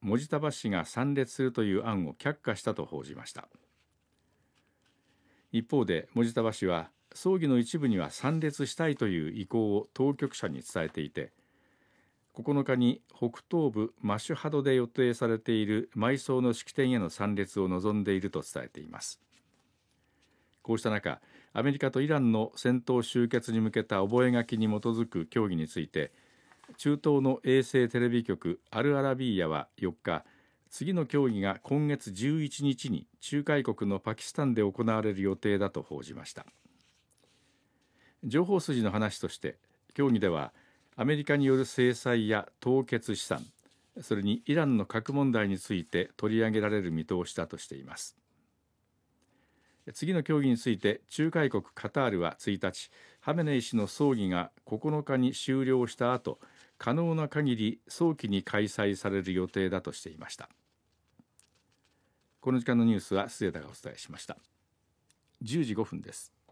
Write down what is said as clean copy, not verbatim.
モジタバ氏が参列するという案を却下したと報じました。一方でモジタバ氏は葬儀の一部には参列したいという意向を当局者に伝えていて、9日に北東部マシュハドで予定されている埋葬の式典への参列を望んでいると伝えています。こうした中、アメリカとイランの戦闘終結に向けた覚書に基づく協議について、中東の衛星テレビ局アルアラビーヤは4日、次の協議が今月11日に仲介国のパキスタンで行われる予定だと報じました。情報筋の話として、協議ではアメリカによる制裁や凍結資産、それにイランの核問題について取り上げられる見通しだとしています。次の協議について仲介国カタールは1日、ハメネイ師の葬儀が9日に終了した後、可能な限り早期に開催される予定だとしていました。この時間のニュースは末田がお伝えしました。10時5分です。